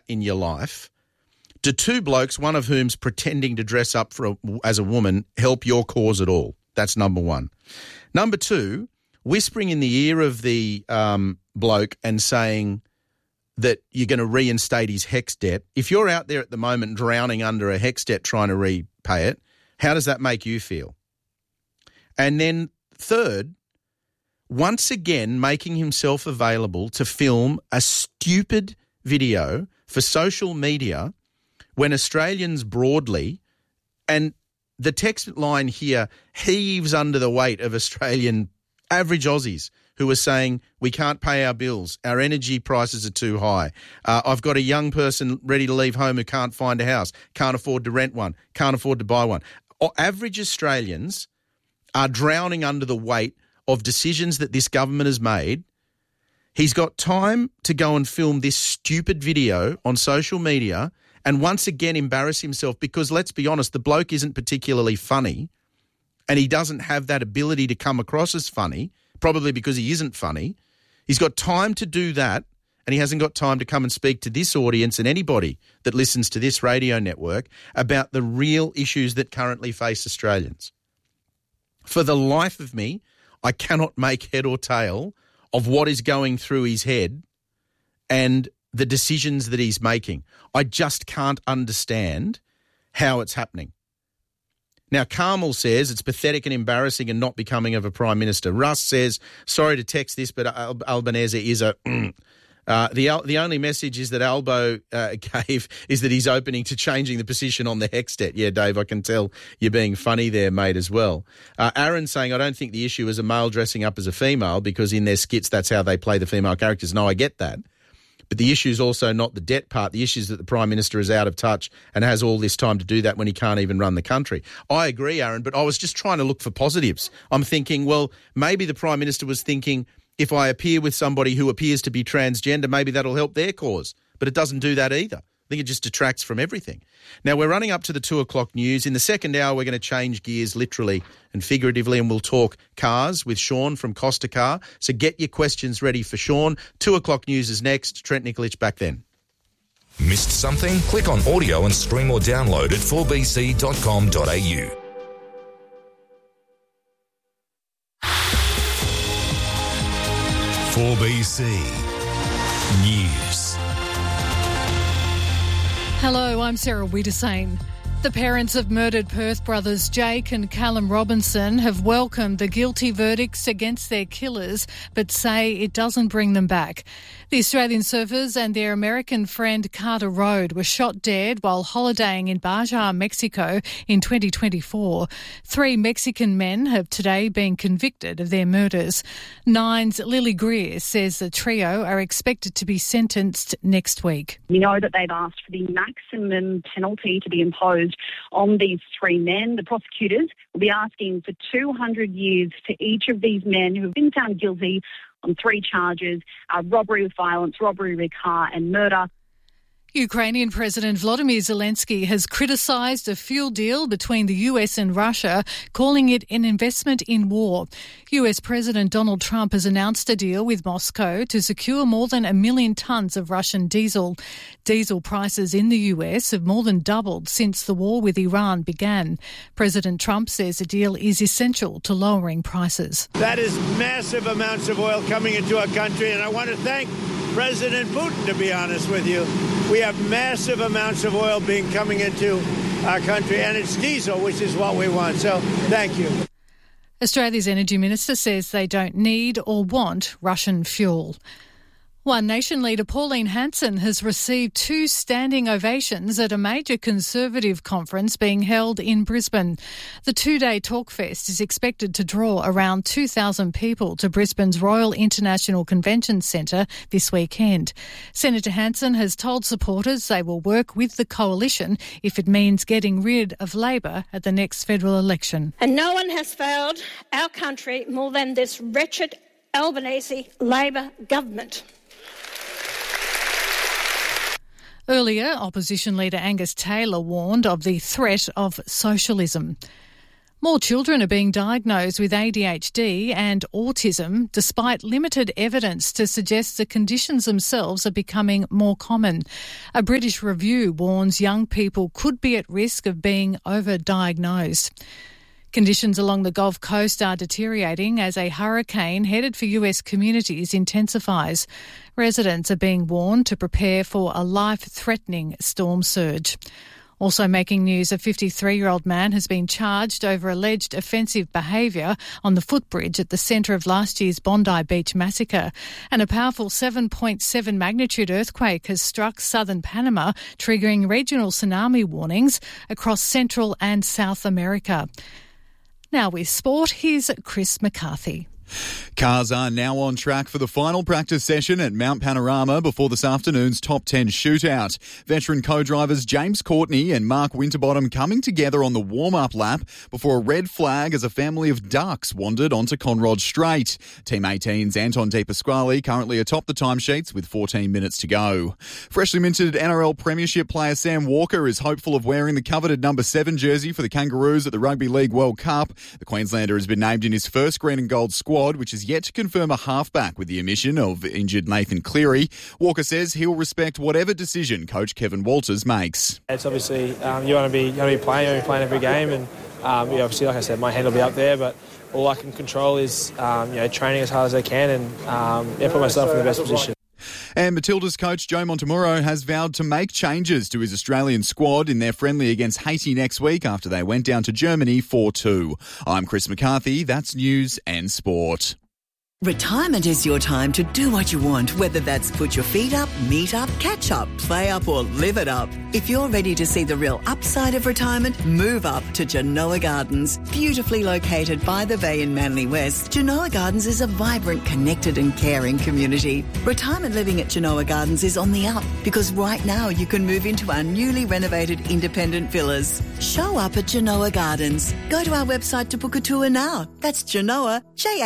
in your life, do two blokes, one of whom's pretending to dress up as a woman, help your cause at all? That's number one. Number two, whispering in the ear of the bloke and saying that you're going to reinstate his HECS debt. If you're out there at the moment drowning under a HECS debt trying to repay it, how does that make you feel? And then third, once again making himself available to film a stupid video for social media when Australians broadly, and the text line here heaves under the weight of Australian average Aussies who are saying we can't pay our bills, our energy prices are too high, I've got a young person ready to leave home who can't find a house, can't afford to rent one, can't afford to buy one. Average Australians are drowning under the weight of decisions that this government has made. He's got time to go and film this stupid video on social media and once again embarrass himself because, let's be honest, the bloke isn't particularly funny and he doesn't have that ability to come across as funny, probably because he isn't funny. He's got time to do that and he hasn't got time to come and speak to this audience and anybody that listens to this radio network about the real issues that currently face Australians. For the life of me, I cannot make head or tail of what is going through his head and the decisions that he's making. I just can't understand how it's happening. Now, Carmel says it's pathetic and embarrassing and not becoming of a Prime Minister. Russ says, sorry to text this, but Albanese is a... The only message is that Albo gave is that he's opening to changing the position on the HECS debt. Yeah, Dave, I can tell you're being funny there, mate, as well. Aaron's saying, I don't think the issue is a male dressing up as a female because in their skits that's how they play the female characters. No, I get that. But the issue is also not the debt part. The issue is that the Prime Minister is out of touch and has all this time to do that when he can't even run the country. I agree, Aaron, but I was just trying to look for positives. I'm thinking, well, maybe the Prime Minister was thinking, if I appear with somebody who appears to be transgender, maybe that'll help their cause. But it doesn't do that either. I think it just detracts from everything. Now, we're running up to the 2 o'clock news. In the second hour, we're going to change gears literally and figuratively, and we'll talk cars with Sean from Costa Car. So get your questions ready for Sean. 2 o'clock news is next. Trent Nikolic back then. Missed something? Click on audio and stream or download at 4bc.com.au. BC News. Hello, I'm Sarah Wiedersane. The parents of murdered Perth brothers Jake and Callum Robinson have welcomed the guilty verdicts against their killers, but say it doesn't bring them back. The Australian surfers and their American friend Carter Road were shot dead while holidaying in Baja, Mexico in 2024. 3 Mexican men have today been convicted of their murders. Nine's Lily Greer says the trio are expected to be sentenced next week. We know that they've asked for the maximum penalty to be imposed on these 3 men. The prosecutors will be asking for 200 years for each of these men who have been found guilty on 3 charges, robbery with violence, robbery with car and murder. Ukrainian President Volodymyr Zelensky has criticised a fuel deal between the US and Russia, calling it an investment in war. US President Donald Trump has announced a deal with Moscow to secure more than 1 million tonnes of Russian diesel. Diesel prices in the US have more than doubled since the war with Iran began. President Trump says the deal is essential to lowering prices. That is massive amounts of oil coming into our country, and I want to thank President Putin, to be honest with you. We have massive amounts of oil coming into our country, and it's diesel, which is what we want. So thank you. Australia's Energy Minister says they don't need or want Russian fuel. One Nation leader, Pauline Hanson, has received 2 standing ovations at a major Conservative conference being held in Brisbane. The 2-day Talkfest is expected to draw around 2,000 people to Brisbane's Royal International Convention Centre this weekend. Senator Hanson has told supporters they will work with the coalition if it means getting rid of Labor at the next federal election. And no one has failed our country more than this wretched Albanese Labor government. Earlier, opposition leader Angus Taylor warned of the threat of socialism. More children are being diagnosed with ADHD and autism despite limited evidence to suggest the conditions themselves are becoming more common. A British review warns young people could be at risk of being overdiagnosed. Conditions along the Gulf Coast are deteriorating as a hurricane headed for US communities intensifies. Residents are being warned to prepare for a life-threatening storm surge. Also making news, a 53-year-old man has been charged over alleged offensive behaviour on the footbridge at the centre of last year's Bondi Beach massacre. And a powerful 7.7 magnitude earthquake has struck southern Panama, triggering regional tsunami warnings across Central and South America. Now with sport, here's Chris McCarthy. Cars are now on track for the final practice session at Mount Panorama before this afternoon's Top 10 shootout. Veteran co-drivers James Courtney and Mark Winterbottom coming together on the warm-up lap before a red flag as a family of ducks wandered onto Conrod Straight. Team 18's Anton De Pasquale currently atop the timesheets with 14 minutes to go. Freshly minted NRL Premiership player Sam Walker is hopeful of wearing the coveted number 7 jersey for the Kangaroos at the Rugby League World Cup. The Queenslander has been named in his first green and gold squad, which is yet to confirm a halfback with the omission of injured Nathan Cleary. Walker says he'll respect whatever decision coach Kevin Walters makes. It's obviously you want to be playing every game, and obviously, like I said, my hand will be up there, but all I can control is training as hard as I can and put myself in the best position. And Matilda's coach Joe Montemurro has vowed to make changes to his Australian squad in their friendly against Haiti next week after they went down to Germany 4-2. I'm Chris McCarthy. That's news and sport. Retirement is your time to do what you want, whether that's put your feet up, meet up, catch up, play up or live it up. If you're ready to see the real upside of retirement, move up to Genoa Gardens. Beautifully located by the bay in Manly West, Genoa Gardens is a vibrant, connected and caring community. Retirement living at Genoa Gardens is on the up because right now you can move into our newly renovated independent villas. Show up at Genoa Gardens. Go to our website to book a tour now. That's Genoa,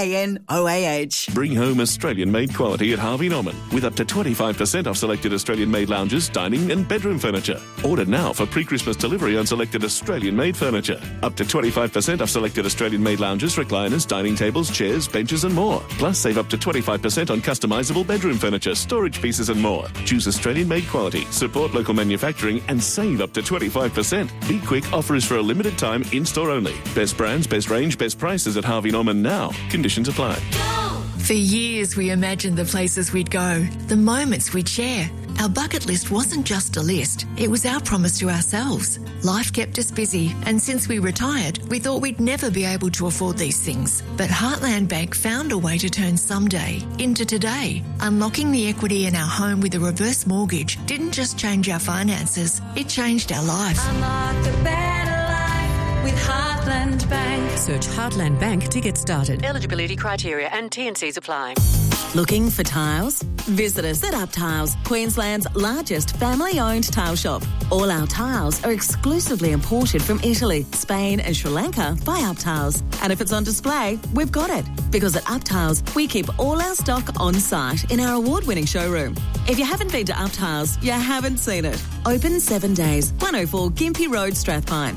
Janoah. Bring home Australian-made quality at Harvey Norman with up to 25% off selected Australian-made lounges, dining and bedroom furniture. Order now for pre-Christmas delivery on selected Australian-made furniture. Up to 25% off selected Australian-made lounges, recliners, dining tables, chairs, benches and more. Plus, save up to 25% on customisable bedroom furniture, storage pieces and more. Choose Australian-made quality, support local manufacturing and save up to 25%. Be quick, offer is for a limited time, in-store only. Best brands, best range, best prices at Harvey Norman now. Conditions apply. For years, we imagined the places we'd go, the moments we'd share. Our bucket list wasn't just a list, it was our promise to ourselves. Life kept us busy, and since we retired, we thought we'd never be able to afford these things. But Heartland Bank found a way to turn someday into today. Unlocking the equity in our home with a reverse mortgage didn't just change our finances, it changed our lives. Unlock a better life with Heartland Bank. Search Heartland Bank to get started. Eligibility criteria and T&Cs apply. Looking for tiles? Visit us at Up Tiles, Queensland's largest family-owned tile shop. All our tiles are exclusively imported from Italy, Spain and Sri Lanka by Up Tiles. And if it's on display, we've got it. Because at Up Tiles, we keep all our stock on site in our award-winning showroom. If you haven't been to Up Tiles, you haven't seen it. Open 7 days, 104 Gympie Road, Strathpine.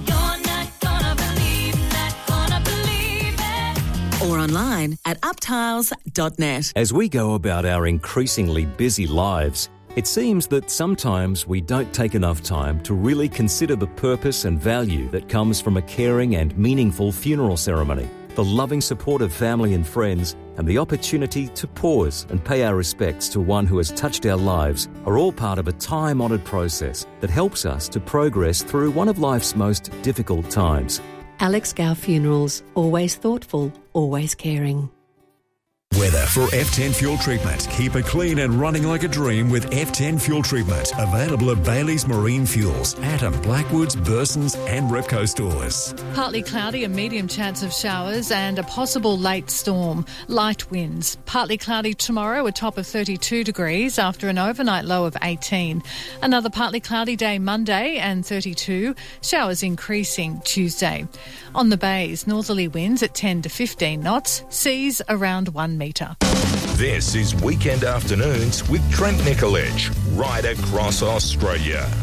Or online at uptiles.net. As we go about our increasingly busy lives, it seems that sometimes we don't take enough time to really consider the purpose and value that comes from a caring and meaningful funeral ceremony. The loving support of family and friends and the opportunity to pause and pay our respects to one who has touched our lives are all part of a time-honoured process that helps us to progress through one of life's most difficult times. Alex Gow Funerals, always thoughtful, always caring. Weather for F10 Fuel Treatment. Keep it clean and running like a dream with F10 Fuel Treatment. Available at Bailey's Marine Fuels, Atom, Blackwoods, Bursons and Repco stores. Partly cloudy, a medium chance of showers and a possible late storm. Light winds. Partly cloudy tomorrow, a top of 32 degrees after an overnight low of 18. Another partly cloudy day Monday and 32. Showers increasing Tuesday. On the bays, northerly winds at 10 to 15 knots. Seas around 1 metre. This is Weekend Afternoons with Trent Nicoledge, right across Australia.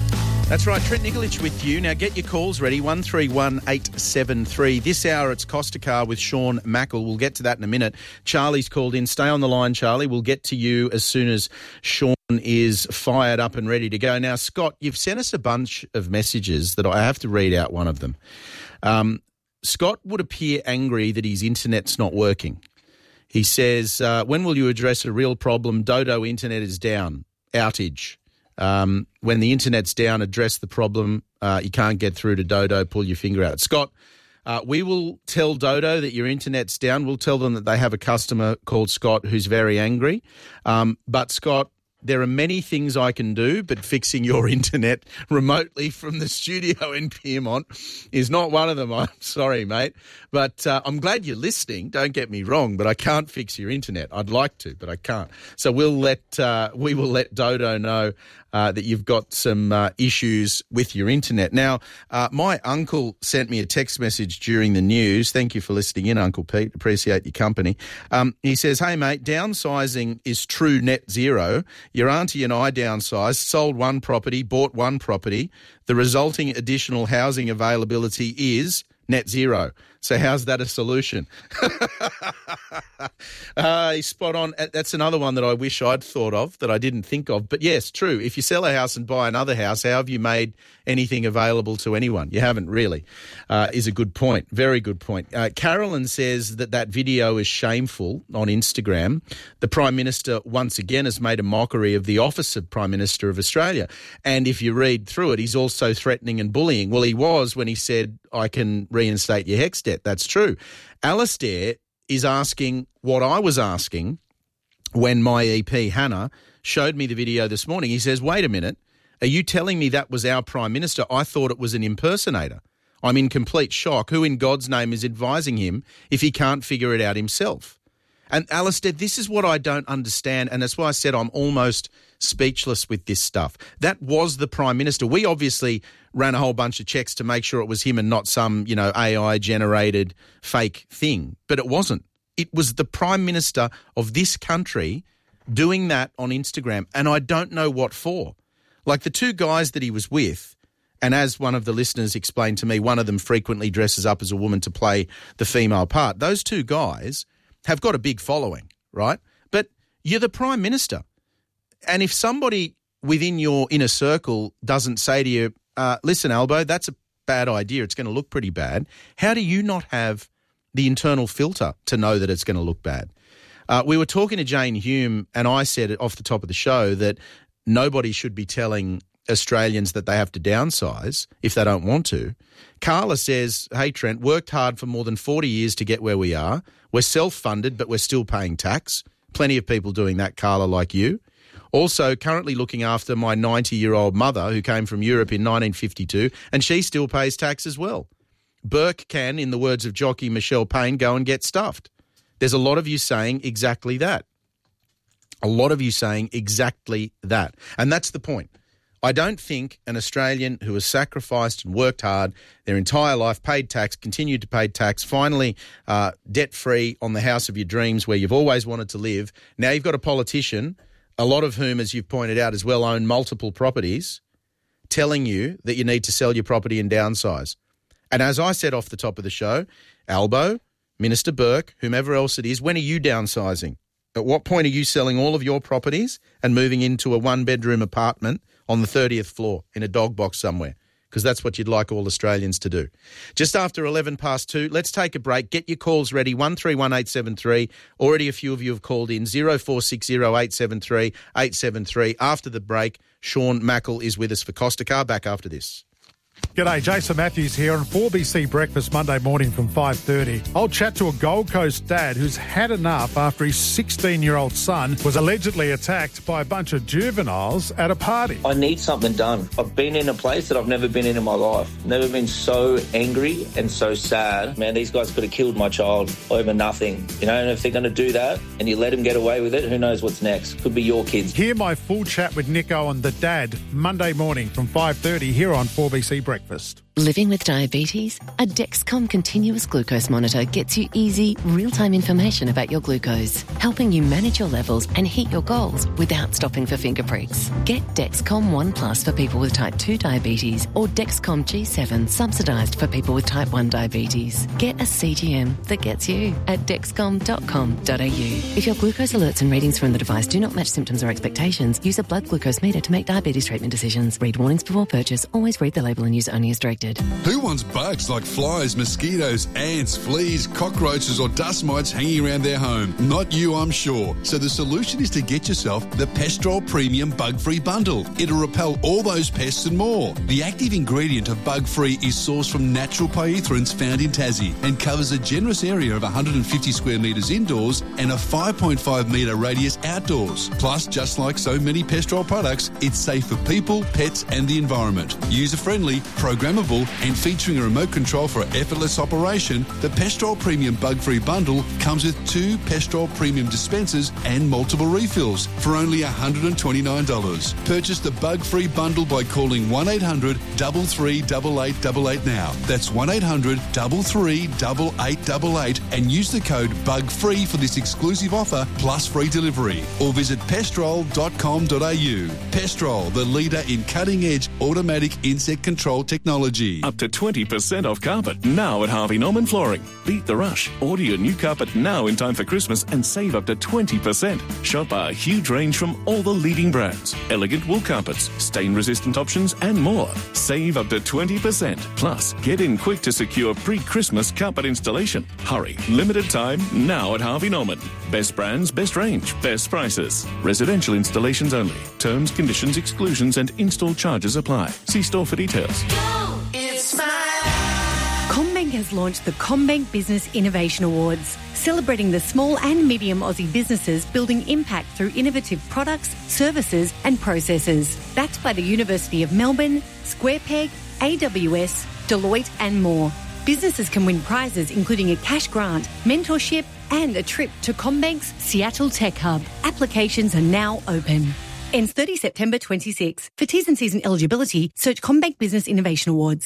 That's right, Trent Nikolic with you. Now get your calls ready, 131873. This hour it's Costa Car with Sean Mackle. We'll get to that in a minute. Charlie's called in. Stay on the line, Charlie. We'll get to you as soon as Sean is fired up and ready to go. Now, Scott, you've sent us a bunch of messages that I have to read out one of them. Scott would appear angry that his internet's not working. He says, when will you address a real problem? Dodo internet is down. Outage. When the internet's down, address the problem. You can't get through to Dodo, pull your finger out. Scott, we will tell Dodo that your internet's down. We'll tell them that they have a customer called Scott who's very angry. But, Scott, there are many things I can do, but fixing your internet remotely from the studio in Pyrmont is not one of them. I'm sorry, mate. But I'm glad you're listening. Don't get me wrong, but I can't fix your internet. I'd like to, but I can't. So we will let Dodo know that you've got some issues with your internet. Now, my uncle sent me a text message during the news. Thank you for listening in, Uncle Pete. Appreciate your company. He says, hey, mate, downsizing is true net zero. Your auntie and I downsized, sold one property, bought one property. The resulting additional housing availability is net zero. So how's that a solution? He's spot on. That's another one that I wish I'd thought of that I didn't think of. But yes, true. If you sell a house and buy another house, how have you made anything available to anyone? You haven't really, is a good point. Very good point. Carolyn says that video is shameful on Instagram. The Prime Minister once again has made a mockery of the office of Prime Minister of Australia. And if you read through it, he's also threatening and bullying. Well, he was when he said, I can reinstate your HECS debt. That's true. Alistair is asking what I was asking when my EP, Hannah, showed me the video this morning. He says, wait a minute, are you telling me that was our Prime Minister? I thought it was an impersonator. I'm in complete shock. Who in God's name is advising him if he can't figure it out himself? And Alistair, this is what I don't understand, and that's why I said I'm almost speechless with this stuff. That was the Prime Minister. We obviously ran a whole bunch of checks to make sure it was him and not some, AI-generated fake thing. But it wasn't. It was the Prime Minister of this country doing that on Instagram, and I don't know what for. Like the two guys that he was with, and as one of the listeners explained to me, one of them frequently dresses up as a woman to play the female part. Those two guys have got a big following, right? But you're the Prime Minister. And if somebody within your inner circle doesn't say to you, listen, Albo, that's a bad idea, it's going to look pretty bad, how do you not have the internal filter to know that it's going to look bad? We were talking to Jane Hume, and I said off the top of the show that nobody should be telling Australians that they have to downsize if they don't want to. Carla says, hey, Trent, worked hard for more than 40 years to get where we are. We're self-funded, but we're still paying tax. Plenty of people doing that, Carla, like you. Also, currently looking after my 90-year-old mother who came from Europe in 1952, and she still pays tax as well. Burke can, in the words of jockey Michelle Payne, go and get stuffed. There's a lot of you saying exactly that. A lot of you saying exactly that. And that's the point. I don't think an Australian who has sacrificed and worked hard their entire life, paid tax, continued to pay tax, finally debt-free on the house of your dreams where you've always wanted to live. Now you've got a politician, a lot of whom, as you've pointed out as well, own multiple properties, telling you that you need to sell your property and downsize. And as I said off the top of the show, Albo, Minister Burke, whomever else it is, when are you downsizing? At what point are you selling all of your properties and moving into a one-bedroom apartment on the 30th floor in a dog box somewhere? Because that's what you'd like all Australians to do. Just after 11 past 2, let's take a break. Get your calls ready, 131873. Already a few of you have called in, 0460 873 873. After the break, Sean Mackle is with us for Costa Car. Back after this. G'day, Jason Matthews here on 4BC Breakfast Monday morning from 5:30. I'll chat to a Gold Coast dad who's had enough after his 16-year-old son was allegedly attacked by a bunch of juveniles at a party. I need something done. I've been in a place that I've never been in my life. Never been so angry and so sad. Man, these guys could have killed my child over nothing. And if they're going to do that and you let them get away with it, who knows what's next? Could be your kids. Hear my full chat with Nico and the dad Monday morning from 5:30 here on 4BC Breakfast. Living with diabetes? A Dexcom continuous glucose monitor gets you easy, real-time information about your glucose, helping you manage your levels and hit your goals without stopping for finger pricks. Get Dexcom One Plus for people with type 2 diabetes or Dexcom G7 subsidised for people with type 1 diabetes. Get a CGM that gets you at dexcom.com.au. If your glucose alerts and readings from the device do not match symptoms or expectations, use a blood glucose meter to make diabetes treatment decisions. Read warnings before purchase. Always read the label and use only as directed. Who wants bugs like flies, mosquitoes, ants, fleas, cockroaches or dust mites hanging around their home? Not you, I'm sure. So the solution is to get yourself the Pestrol Premium Bug-Free Bundle. It'll repel all those pests and more. The active ingredient of Bug-Free is sourced from natural pyrethroids found in Tassie and covers a generous area of 150 square metres indoors and a 5.5 metre radius outdoors. Plus, just like so many Pestrol products, it's safe for people, pets and the environment. User-friendly, programmable and featuring a remote control for effortless operation, the Pestrol Premium Bug-Free Bundle comes with 2 Pestrol Premium dispensers and multiple refills for only $129. Purchase the Bug-Free Bundle by calling 1800 338888 now. That's 1800 338888 and use the code BUGFREE for this exclusive offer plus free delivery. Or visit pestrol.com.au. Pestrol, the leader in cutting-edge automatic insect control technology. Up to 20% off carpet now at Harvey Norman Flooring. Beat the rush. Order your new carpet now in time for Christmas and save up to 20%. Shop our huge range from all the leading brands. Elegant wool carpets, stain-resistant options and more. Save up to 20%. Plus, get in quick to secure pre-Christmas carpet installation. Hurry. Limited time now at Harvey Norman. Best brands, best range, best prices. Residential installations only. Terms, conditions, exclusions and install charges apply. See store for details. CommBank has launched the CommBank Business Innovation Awards, celebrating the small and medium Aussie businesses building impact through innovative products, services and processes. Backed by the University of Melbourne, SquarePeg, AWS, Deloitte and more. Businesses can win prizes including a cash grant, mentorship and a trip to CommBank's Seattle Tech Hub. Applications are now open. Ends 30 September 26. For T's and C's and eligibility, search CommBank Business Innovation Awards.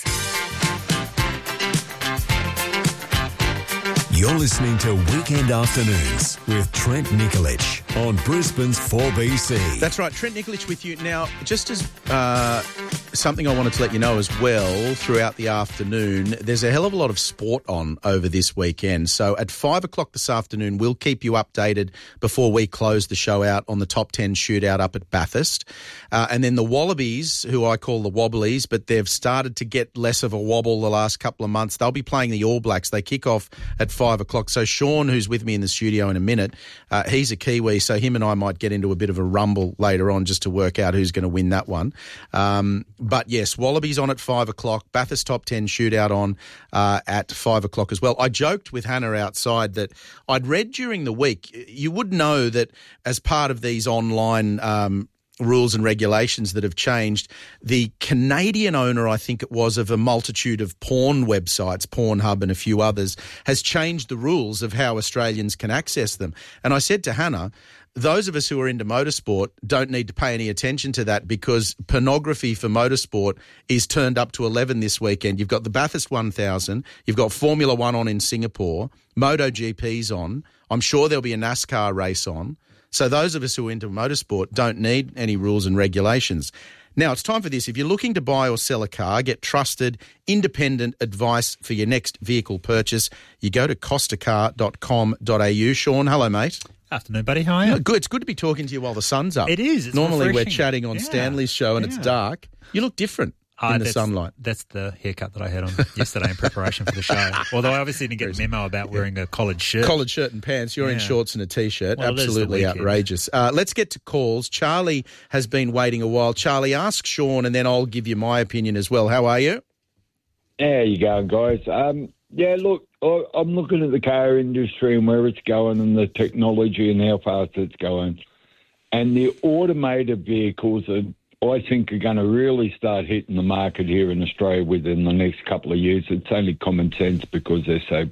You're listening to Weekend Afternoons with Trent Nikolic on Brisbane's 4BC. That's right, Trent Nikolic with you. Now, just as something I wanted to let you know as well throughout the afternoon, there's a hell of a lot of sport on over this weekend. So at 5 o'clock this afternoon, we'll keep you updated before we close the show out on the top 10 shootout up at Bathurst. And then the Wallabies, who I call the Wobblies, but they've started to get less of a wobble the last couple of months. They'll be playing the All Blacks. They kick off at 5 o'clock. So Sean, who's with me in the studio in a minute, he's a Kiwi, so him and I might get into a bit of a rumble later on just to work out who's going to win that one. But yes, Wallabies on at 5 o'clock, Bathurst top 10 shootout on at 5 o'clock as well. I joked with Hannah outside that I'd read during the week, you would know that as part of these online rules and regulations that have changed, the Canadian owner, I think it was, of a multitude of porn websites, Pornhub and a few others, has changed the rules of how Australians can access them. And I said to Hannah, those of us who are into motorsport don't need to pay any attention to that because pornography for motorsport is turned up to 11 this weekend. You've got the Bathurst 1000, you've got Formula One on in Singapore, MotoGP's on, I'm sure there'll be a NASCAR race on. So those of us who are into motorsport don't need any rules and regulations. Now, it's time for this. If you're looking to buy or sell a car, get trusted, independent advice for your next vehicle purchase, you go to costacar.com.au. Sean, hello, mate. Afternoon, buddy. How are you? Good. It's good to be talking to you while the sun's up. It is. It's normally refreshing. we're chatting on Stanley's show and it's dark. You look different in the sunlight. That's the haircut that I had on yesterday in preparation for the show. Although I obviously didn't get the memo about wearing a collared shirt. Collared shirt and pants. You're in shorts and a T-shirt. Well, absolutely outrageous. Let's get to calls. Charlie has been waiting a while. Charlie, ask Sean and then I'll give you my opinion as well. How are you? How you going, guys? Yeah, look, I'm looking at the car industry and where it's going and the technology and how fast it's going. And the automated vehicles I think are going to really start hitting the market here in Australia within the next couple of years. It's only common sense because there's so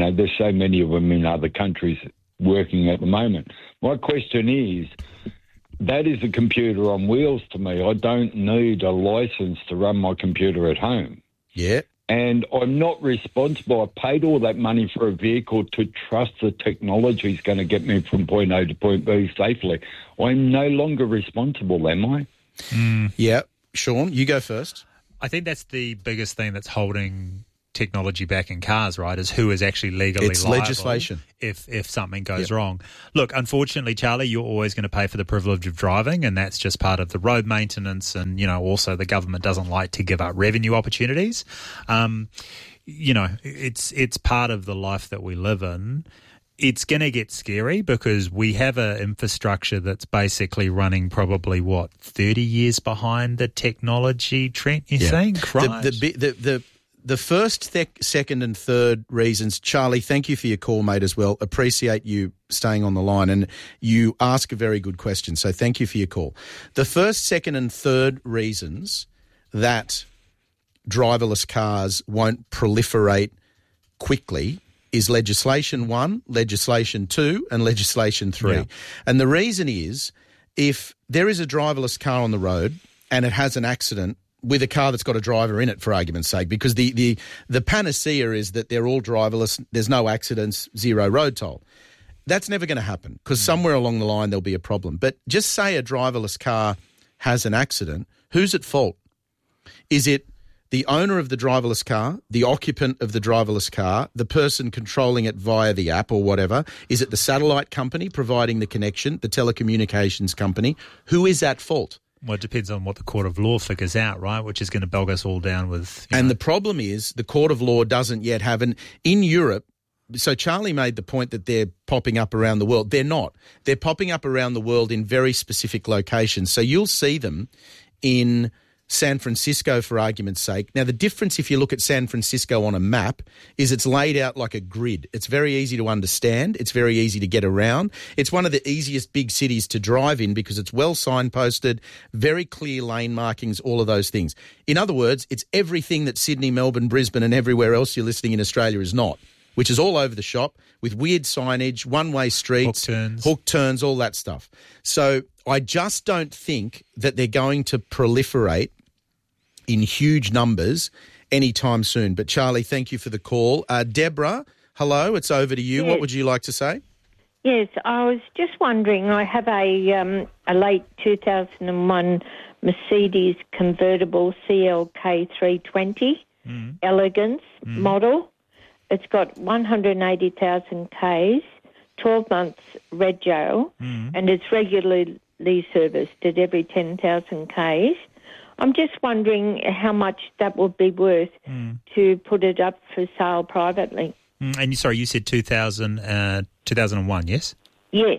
many of them in other countries working at the moment. My question is, that is a computer on wheels to me. I don't need a license to run my computer at home. Yeah. And I'm not responsible. I paid all that money for a vehicle to trust the technology is going to get me from point A to point B safely. I'm no longer responsible, am I? Yeah. Sean, you go first. I think that's the biggest thing that's holding technology back in cars, right, is who is actually legally It's liable legislation. if something goes wrong. Look, unfortunately, Charlie, you're always going to pay for the privilege of driving, and that's just part of the road maintenance, and, you know, also the government doesn't like to give up revenue opportunities. You know, it's part of the life that we live in. It's going to get scary because we have an infrastructure that's basically running probably, 30 years behind the technology trend, you think? Right. The first, second and third reasons, Charlie, thank you for your call, mate, as well. Appreciate you staying on the line, and you ask a very good question, so thank you for your call. The first, second and third reasons that driverless cars won't proliferate quickly is legislation 1, legislation 2 and legislation 3. Yeah. And the reason is if there is a driverless car on the road and it has an accident with a car that's got a driver in it, for argument's sake, because the panacea is that they're all driverless, there's no accidents, zero road toll. That's never going to happen because somewhere along the line there'll be a problem. But just say a driverless car has an accident, who's at fault? Is it the owner of the driverless car, the occupant of the driverless car, the person controlling it via the app or whatever? Is it the satellite company providing the connection, the telecommunications company? Who is at fault? Well, it depends on what the court of law figures out, right, which is going to bog us all down with... And the problem is the court of law doesn't yet have in Europe. So Charlie made the point that they're popping up around the world. They're not. They're popping up around the world in very specific locations. So you'll see them in San Francisco, for argument's sake. Now, the difference, if you look at San Francisco on a map, is it's laid out like a grid. It's very easy to understand. It's very easy to get around. It's one of the easiest big cities to drive in because it's well signposted, very clear lane markings, all of those things. In other words, it's everything that Sydney, Melbourne, Brisbane and everywhere else you're listening in Australia is not, which is all over the shop with weird signage, one-way streets, hook turns, all that stuff. So I just don't think that they're going to proliferate in huge numbers anytime soon. But, Charlie, thank you for the call. Deborah, hello, it's over to you. Yes. What would you like to say? Yes, I was just wondering, I have a late 2001 Mercedes convertible CLK 320 Elegance model. It's got 180,000 Ks, 12 months rego, and it's regularly serviced at every 10,000 Ks. I'm just wondering how much that would be worth to put it up for sale privately. And you said 2001, yes? Yes.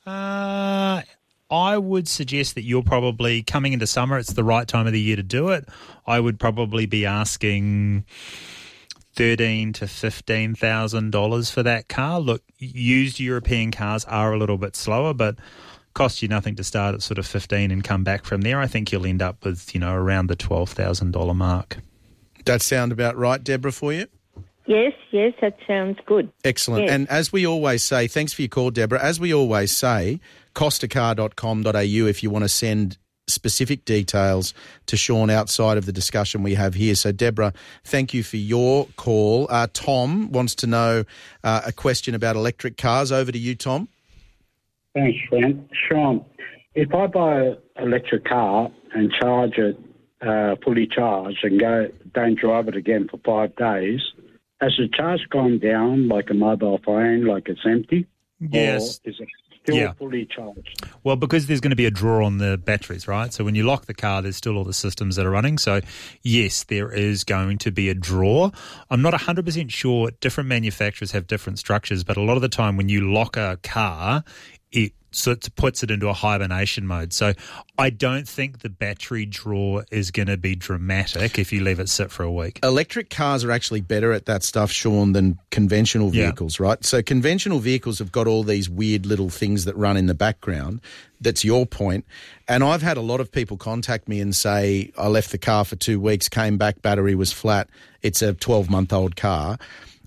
I would suggest that you're probably coming into summer. It's the right time of the year to do it. I would probably be asking $13,000 to $15,000 for that car. Look, used European cars are a little bit slower, but cost you nothing to start at sort of 15 and come back from there. I think you'll end up with, around the $12,000 mark. That sound about right, Deborah, for you? Yes, that sounds good. Excellent. Yes. And as we always say, thanks for your call, Deborah. As we always say, costacar.com.au if you want to send specific details to Sean outside of the discussion we have here. So, Deborah, thank you for your call. Tom wants to know a question about electric cars. Over to you, Tom. Thanks, Sean. If I buy an electric car and charge it fully charged and don't drive it again for 5 days, has the charge gone down like a mobile phone, like it's empty? Yes. Or is it still fully charged? Well, because there's going to be a draw on the batteries, right? So when you lock the car, there's still all the systems that are running. So, yes, there is going to be a draw. I'm not 100% sure. Different manufacturers have different structures, but a lot of the time when you lock a car, it puts it into a hibernation mode. So I don't think the battery draw is going to be dramatic if you leave it sit for a week. Electric cars are actually better at that stuff, Sean, than conventional vehicles, right? So conventional vehicles have got all these weird little things that run in the background. That's your point. And I've had a lot of people contact me and say, I left the car for 2 weeks, came back, battery was flat. It's a 12-month-old car.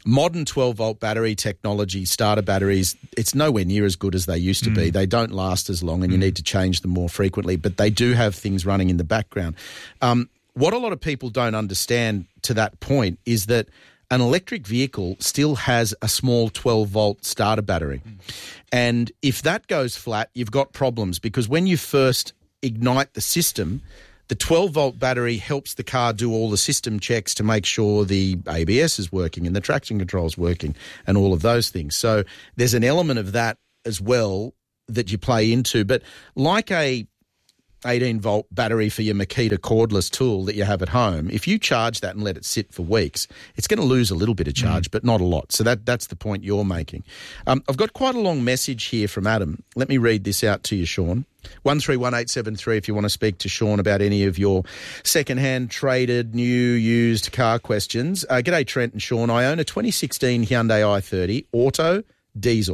Modern 12-volt battery technology, starter batteries, it's nowhere near as good as they used to be. They don't last as long and you need to change them more frequently, but they do have things running in the background. What a lot of people don't understand to that point is that an electric vehicle still has a small 12-volt starter battery. And if that goes flat, you've got problems because when you first ignite the system, the 12-volt battery helps the car do all the system checks to make sure the ABS is working and the traction control is working and all of those things. So there's an element of that as well that you play into. But like a 18-volt battery for your Makita cordless tool that you have at home, if you charge that and let it sit for weeks, it's going to lose a little bit of charge, but not a lot. So that's the point you're making. I've got quite a long message here from Adam. Let me read this out to you, Sean. 131873 if you want to speak to Sean about any of your second-hand, traded, new, used car questions. G'day, Trent and Sean. I own a 2016 Hyundai i30 Auto Diesel.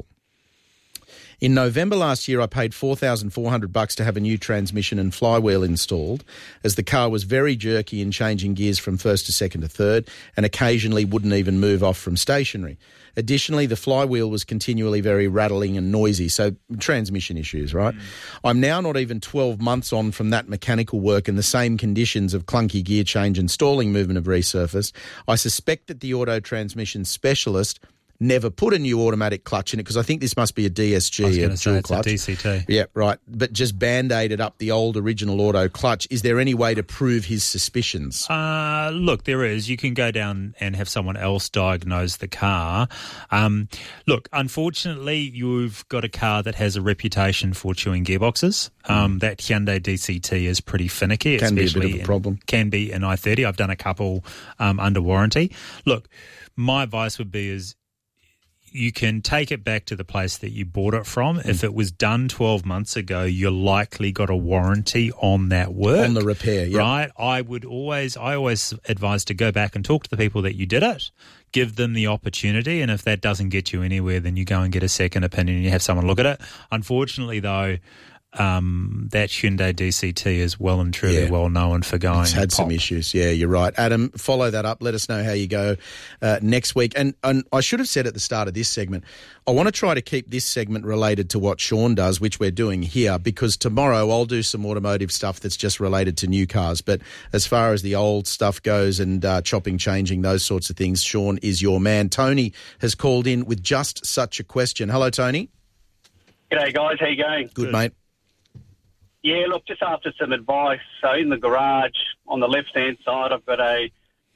In November last year, I paid $4,400 to have a new transmission and flywheel installed, as the car was very jerky in changing gears from first to second to third and occasionally wouldn't even move off from stationary. Additionally, the flywheel was continually very rattling and noisy, so transmission issues, right? I'm now not even 12 months on from that mechanical work and the same conditions of clunky gear change and stalling movement have resurfaced. I suspect that the auto transmission specialist never put a new automatic clutch in it, because I think this must be a DSG, I was going to say dual it's clutch. a DCT. Yeah, right. But just band-aided up the old original auto clutch. Is there any way to prove his suspicions? Look, there is. You can go down and have someone else diagnose the car. Look, unfortunately, you've got a car that has a reputation for chewing gearboxes. That Hyundai DCT is pretty finicky. Can be a bit especially of a problem. Can be an i30. I've done a couple under warranty. Look, my advice would be is you can take it back to the place that you bought it from. If it was done 12 months ago, you likely got a warranty on that work. On the repair, yeah. Right? I always advise to go back and talk to the people that you did it, give them the opportunity, and if that doesn't get you anywhere, then you go and get a second opinion and you have someone look at it. Unfortunately, though, that Hyundai DCT is well and truly well known for going. It's had some issues. Yeah, you're right. Adam, follow that up. Let us know how you go next week. And I should have said at the start of this segment, I want to try to keep this segment related to what Sean does, which we're doing here, because tomorrow I'll do some automotive stuff that's just related to new cars. But as far as the old stuff goes and chopping, changing, those sorts of things, Sean is your man. Tony has called in with just such a question. Hello, Tony. G'day, guys. How you going? Good, mate. Yeah, look, just after some advice. So in the garage, on the left-hand side, I've got a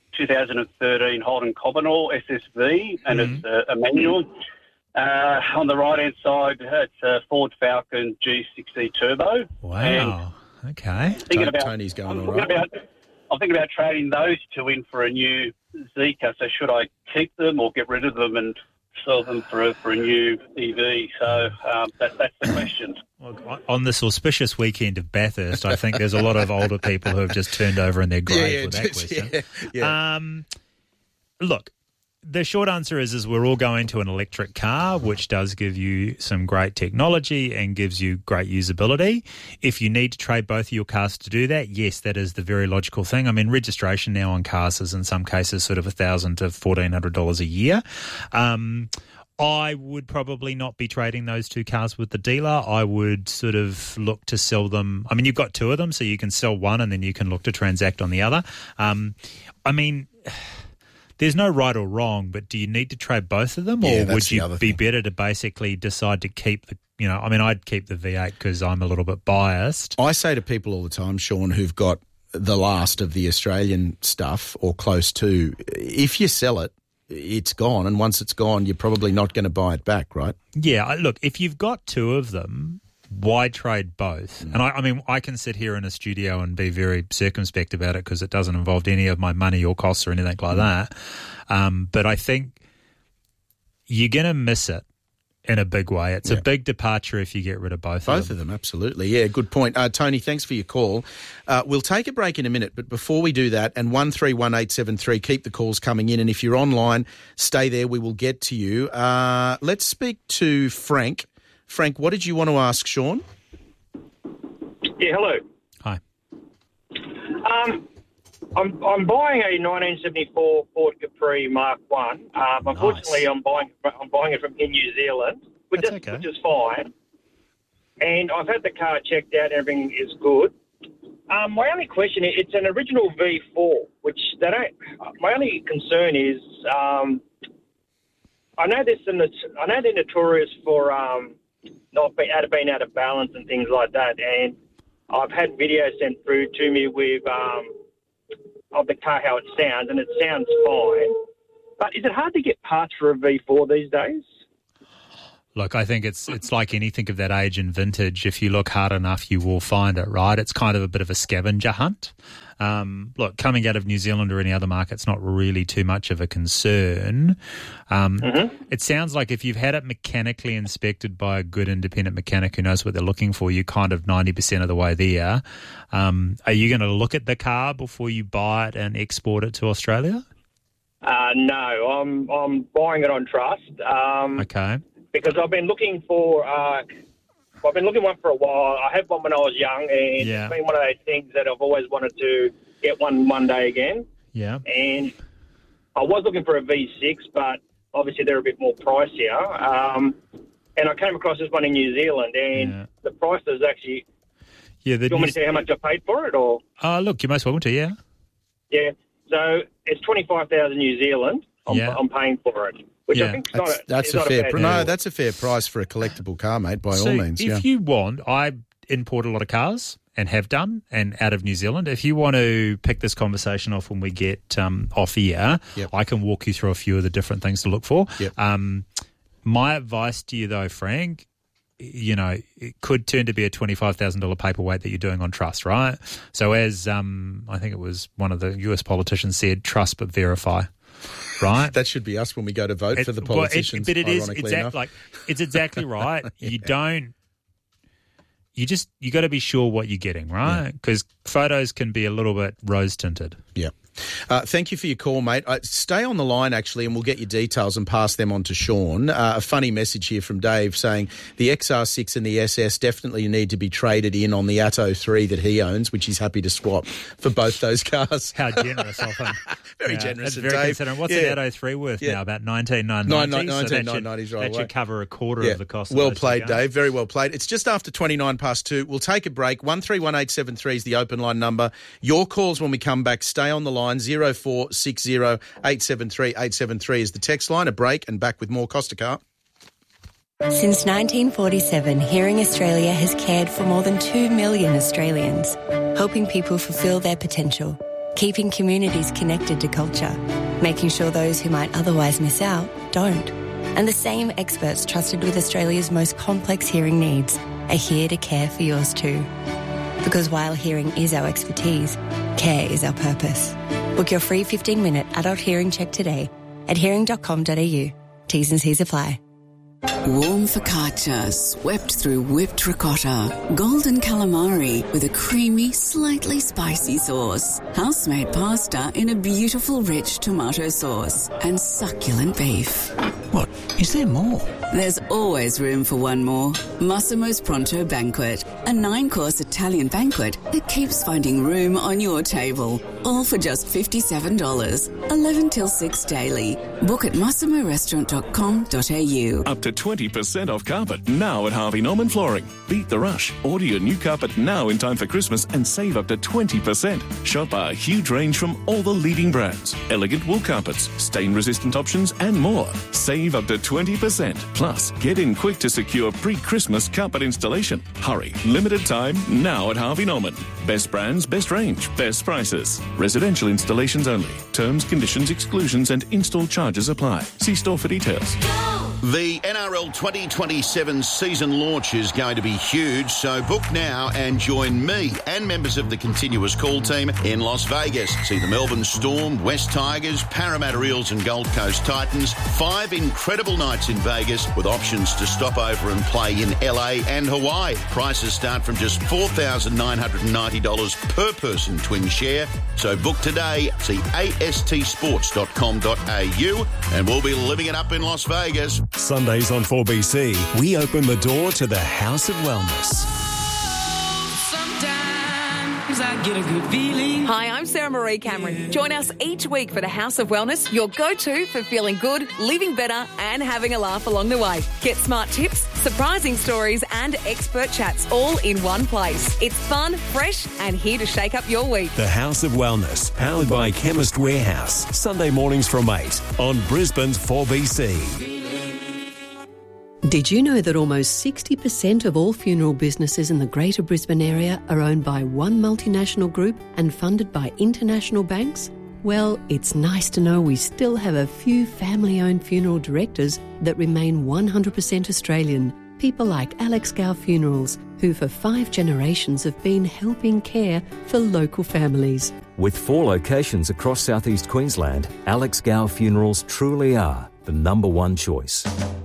2013 Holden Cobbinor SSV, and it's a manual. On the right-hand side, it's a Ford Falcon G60 Turbo. Wow. Okay. Tony's going all right. I'm thinking about trading those two in for a new Zeekr. So should I keep them or get rid of them and sell them for a new EV? So that's the question. Well, on this auspicious weekend of Bathurst, I think there's a lot of older people who have just turned over in their grave with that question. Yeah. Look, the short answer is we're all going to an electric car, which does give you some great technology and gives you great usability. If you need to trade both of your cars to do that, yes, that is the very logical thing. I mean, registration now on cars is in some cases sort of $1,000 to $1,400 a year. I would probably not be trading those two cars with the dealer. I would sort of look to sell them. I mean, you've got two of them, so you can sell one and then you can look to transact on the other. I mean, there's no right or wrong, but do you need to trade both of them, or would you be better to basically decide to keep the, I'd keep the V8 because I'm a little bit biased. I say to people all the time, Sean, who've got the last of the Australian stuff or close to, if you sell it, it's gone, and once it's gone, you're probably not going to buy it back, right? Yeah, look, if you've got two of them, why trade both? And I mean, I can sit here in a studio and be very circumspect about it because it doesn't involve any of my money or costs or anything like that. But I think you're going to miss it in a big way. It's a big departure if you get rid of both of them. Both of them, absolutely. Yeah, good point. Tony, thanks for your call. We'll take a break in a minute, but before we do that, and 131873, keep the calls coming in, and if you're online, stay there. We will get to you. Let's speak to Frank. Frank, what did you want to ask Sean? Yeah, hello. Hi. I'm buying a 1974 Ford Capri Mark One. Unfortunately, I'm buying it from in New Zealand, which is fine. And I've had the car checked out. Everything is good. My only question is, it's an original V4, which they don't. My only concern is, I know they're notorious for not being out of balance and things like that. And I've had videos sent through to me with of the car how it sounds, and it sounds fine. But is it hard to get parts for a V4 these days? Look, I think it's like anything of that age and vintage. If you look hard enough, you will find it, right? It's kind of a bit of a scavenger hunt. Look, coming out of New Zealand or any other market, it's not really too much of a concern. It sounds like if you've had it mechanically inspected by a good independent mechanic who knows what they're looking for, you're kind of 90% of the way there. Are you going to look at the car before you buy it and export it to Australia? No, I'm buying it on trust. Okay. Because I've been looking for one for a while. I had one when I was young, and it's been one of those things that I've always wanted to get one day again. Yeah. And I was looking for a V6, but obviously they're a bit more pricier. And I came across this one in New Zealand, and the price is actually... Yeah, do you want me to say how much I paid for it, or...? Look, you're most welcome to, yeah. Yeah, so it's 25,000 New Zealand. I'm paying for it. Which I think that's a fair price. No, that's a fair price for a collectible car, mate, by all means. If you want, I import a lot of cars and have done, and out of New Zealand. If you want to pick this conversation off when we get off air, I can walk you through a few of the different things to look for. My advice to you, though, Frank, it could turn to be a $25,000 paperweight that you're doing on trust, right? So as I think it was one of the US politicians said, trust but verify. Right, that should be us when we go to vote for the politicians. But it is it's exactly right. You got to be sure what you're getting, right? Because photos can be a little bit rose tinted. Yeah. Thank you for your call, mate. Stay on the line, actually, and we'll get your details and pass them on to Sean. A funny message here from Dave saying the XR6 and the SS definitely need to be traded in on the Atto 3 that he owns, which he's happy to swap for both those cars. How generous of him. Very generous of Dave. Considering. What's an Atto 3 worth now? About $19,990. Right. That should cover a quarter of the cost. Well played, Dave. Very well played. It's just after 2. We'll take a break. 131873 is the open line number. Your calls when we come back. Stay on the line. 0460 873 873 is the text line. A break and back with more Costa Car. Since 1947, Hearing Australia has cared for more than 2 million Australians, helping people fulfil their potential, keeping communities connected to culture, making sure those who might otherwise miss out don't. And the same experts trusted with Australia's most complex hearing needs are here to care for yours too. Because while hearing is our expertise, care is our purpose. Book your free 15-minute adult hearing check today at hearing.com.au. T's and C's apply. Warm focaccia swept through whipped ricotta, golden calamari with a creamy, slightly spicy sauce, house-made pasta in a beautiful rich tomato sauce, and succulent beef. What? Is there more? There's always room for one more. Massimo's Pronto Banquet, a 9-course Italian banquet that keeps finding room on your table. All for just $57, 11 till 6 daily. Book at massimorestaurant.com.au. Up to 20% off carpet now at Harvey Norman Flooring. Beat the rush. Order your new carpet now in time for Christmas and save up to 20%. Shop our huge range from all the leading brands. Elegant wool carpets, stain-resistant options and more. Save up to 20%. Plus, get in quick to secure pre-Christmas carpet installation. Hurry. Limited time now at Harvey Norman. Best brands, best range, best prices. Residential installations only. Terms, conditions, exclusions and install charges apply. See store for details. The NRL 2027 season launch is going to be huge, so book now and join me and members of the Continuous Call team in Las Vegas. See the Melbourne Storm, West Tigers, Parramatta Eels and Gold Coast Titans. 5 incredible nights in Vegas with options to stop over and play in LA and Hawaii. Prices start from just $4,990 per person twin share. So book today. See astsports.com.au and we'll be living it up in Las Vegas. Sundays on 4BC, we open the door to the House of Wellness. Sometimes I Get a good feeling. Hi, I'm Sarah Marie Cameron. Join us each week for the House of Wellness, your go-to for feeling good, living better and having a laugh along the way. Get smart tips, surprising stories and expert chats all in one place. It's fun, fresh and here to shake up your week. The House of Wellness, powered by Chemist Warehouse. Sunday mornings from 8 on Brisbane's 4BC. Did you know that almost 60% of all funeral businesses in the Greater Brisbane area are owned by one multinational group and funded by international banks? Well, it's nice to know we still have a few family-owned funeral directors that remain 100% Australian. People like Alex Gow Funerals, who for 5 generations have been helping care for local families. With 4 locations across southeast Queensland, Alex Gow Funerals truly are the number one choice.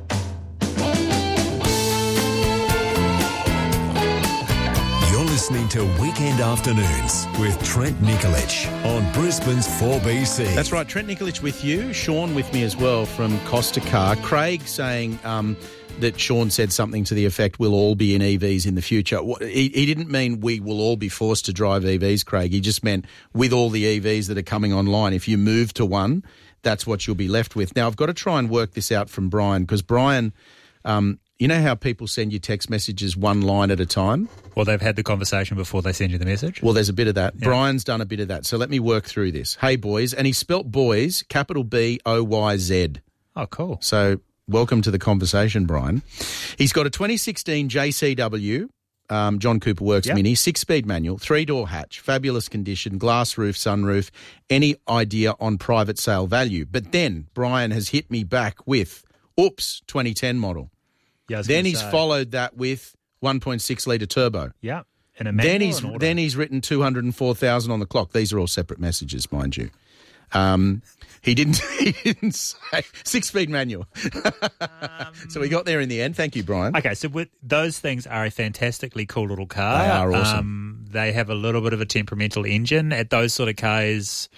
Listening to Weekend Afternoons with Trent Nikolic on Brisbane's 4BC. That's right, Trent Nikolic with you. Sean with me as well from Costa Car. Craig saying that Sean said something to the effect, we'll all be in EVs in the future. He didn't mean we will all be forced to drive EVs, Craig. He just meant with all the EVs that are coming online, if you move to one, that's what you'll be left with. Now, I've got to try and work this out from Brian, because Brian... you know how people send you text messages one line at a time? Well, they've had the conversation before they send you the message. Well, there's a bit of that. Yeah. Brian's done a bit of that. So let me work through this. Hey, boys. And he spelt boys, capital B-O-Y-Z. Oh, cool. So welcome to the conversation, Brian. He's got a 2016 JCW, John Cooper Works Mini, 6-speed manual, 3-door hatch, fabulous condition, glass roof, sunroof. Any idea on private sale value? But then Brian has hit me back with, 2010 model. Yeah, then he's followed that with 1.6 litre turbo. Yeah, and a manual. Then he's written 204,000 on the clock. These are all separate messages, mind you. He didn't say 6-speed manual. So we got there in the end. Thank you, Brian. Okay, so those things are a fantastically cool little car. They are awesome. They have a little bit of a temperamental engine. At those sort of cars,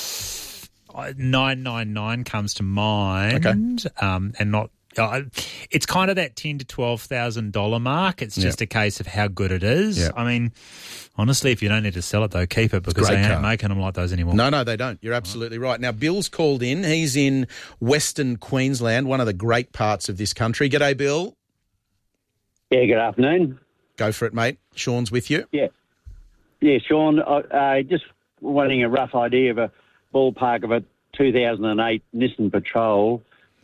999 comes to mind. Okay. And not. It's kind of that $10,000 to $12,000 mark. It's just a case of how good it is. Yeah. I mean, honestly, if you don't need to sell it, though, keep it, because they ain't making them like those anymore. No, they don't. You're absolutely right. Now, Bill's called in. He's in Western Queensland, one of the great parts of this country. G'day, Bill. Yeah, good afternoon. Go for it, mate. Sean's with you. Yeah, Sean, just wanting a rough idea of a ballpark of a 2008 Nissan Patrol.